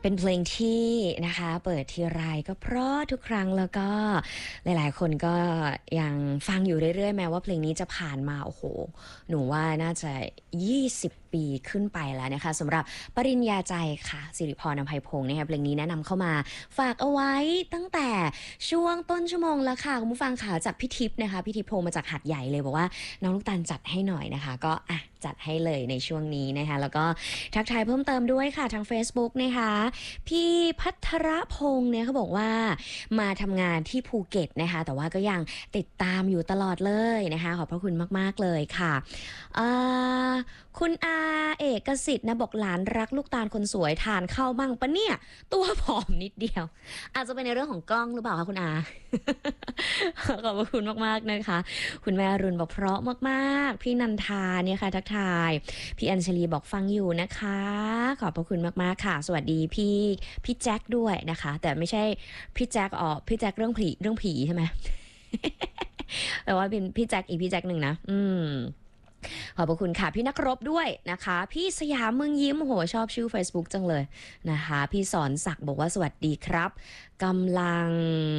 เป็นเพลงที่นะคะเปิดทีไรก็เพราะทุกครั้งแล้วก็หลายๆคนก็ยังฟังอยู่เรื่อยๆแม้ว่าเพลงนี้จะผ่านมาโอ้โหหนูว่าน่าจะ20 ปีขึ้นไปแล้วนะคะสำหรับปริญญาใจค่ะสิริพรอำไพพงศ์นะคะเพลงนี้แนะนำเข้ามาฝากเอาไว้ตั้งแต่ช่วงต้นชั่วโมงแล้วค่ะคุณผู้ฟังค่ะจากพี่ทิพย์นะคะพี่ทิพย์โทรมาจากหัดใหญ่เลยบอกว่าน้องลูกตาลจัดให้หน่อยนะคะก็จัดให้เลยในช่วงนี้นะคะแล้วก็ทักทายเพิ่มเติมด้วยค่ะทาง Facebook นะคะพี่พัทรพงศ์เนี่ยเขาบอกว่ามาทำงานที่ภูเก็ตนะคะแต่ว่าก็ยังติดตามอยู่ตลอดเลยนะคะขอบพระคุณมากๆเลยค่ะคุณอาเอกสิทธิ์นะบอกหลานรักลูกตาลคนสวยทานข้าวบ้างปะเนี่ยตัวผอมนิดเดียวอาจจะเป็นในเรื่องของกล้องหรือเปล่าคะคุณอา ขอบคุณมากๆนะคะคุณแม่รุนบอกเพราะมากๆพี่นันทาเนี่ยค่ะทักทายพี่อัญชลีบอกฟังอยู่นะคะขอบพระคุณมากๆค่ะสวัสดีพี่แจ็คด้วยนะคะแต่ไม่ใช่พี่แจ็คพี่แจ็คเรื่องผีใช่ไหม แต่ว่าเป็นพี่แจ็คอีกพี่แจ็คหนึ่งนะขอบพระคุณค่ะพี่นักรบด้วยนะคะพี่สยามเมืองยิ้มโหชอบชื่อ Facebook จังเลยนะคะพี่สอนศักดิ์บอกว่าสวัสดีครับกำลัง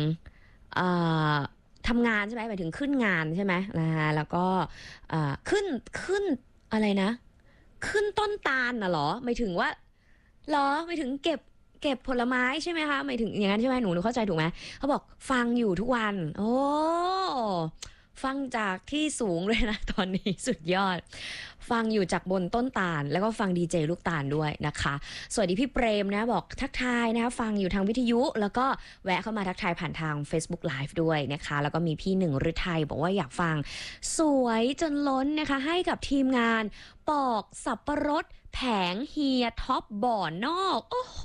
ทำงานใช่ไหมหมายถึงขึ้นงานใช่ไหมนะคะแล้วก็ขึ้นอะไรนะขึ้นต้นตาลน่ะเหรอหมายถึงว่าเหรอหมายถึงเก็บผลไม้ใช่ไหมคะหมายถึงอย่างนั้นใช่ไหมหนูเข้าใจถูกไหมเขาบอกฟังอยู่ทุกวันโอ้ฟังจากที่สูงเลยนะตอนนี้สุดยอดฟังอยู่จากบนต้นตาลแล้วก็ฟังดีเจลูกตาลด้วยนะคะสวัสดีพี่เปรมนะบอกทักทายนะคะฟังอยู่ทางวิทยุแล้วก็แวะเข้ามาทักทายผ่านทาง Facebook Live ด้วยนะคะแล้วก็มีพี่หนึ่งฤทัยบอกว่าอยากฟังสวยจนล้นนะคะให้กับทีมงานปอกสับปะรดแผงเฮียท็อปบ่อนอกโอ้โห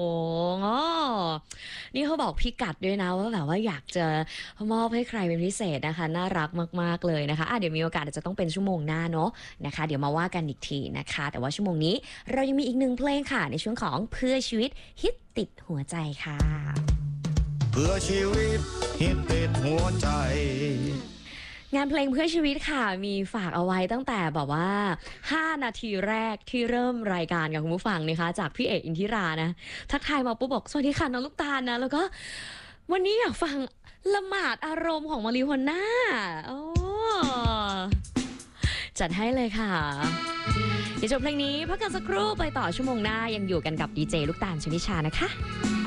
นี่เขาบอกพี่กัดด้วยนะว่าแบบว่าอยากจะมอบให้ใครเป็นพิเศษนะคะน่ารักมากๆเลยนะคะเดี๋ยวมีโอกาสจะต้องเป็นชั่วโมงหน้าเนาะนะคะเดี๋ยวมาว่ากันอีกทีนะคะแต่ว่าชั่วโมงนี้เรายังมีอีกหนึ่งเพลงค่ะในช่วงของเพื่อชีวิตฮิตติดหัวใจค่ะเพื่อชีวิตฮิตติดหัวใจงานเพลงเพื่อชีวิตค่ะมีฝากเอาไว้ตั้งแต่แบบว่า5 นาทีแรกที่เริ่มรายการกับคุณผู้ฟังนะคะจากพี่เอกอินทิรานะทักทายมาปุ๊บบอกสวัสดีค่ะน้องลูกตาลนะแล้วก็วันนี้อยากฟังละหมาดอารมณ์ของมาริโฮน่าโอ้จัดให้เลยค่ะเดี๋ยวจบเพลงนี้พักกันสักครู่ไปต่อชั่วโมงหน้ายังอยู่กันกับดีเจลูกตาลชนิชานะคะ